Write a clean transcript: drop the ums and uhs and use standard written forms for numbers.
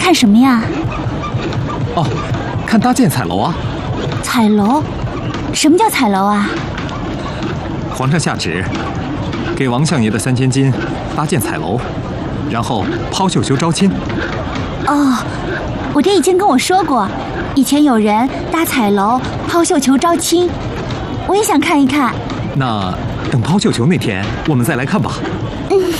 看什么呀？ 哦，看搭建彩楼啊。 彩楼？什么叫彩楼啊？ 皇上下旨，给王相爷的3000金搭建彩楼，然后抛绣球招亲。 哦，我爹以前跟我说过，以前有人搭彩楼、抛绣球招亲，我也想看一看。 那等抛绣球那天，我们再来看吧。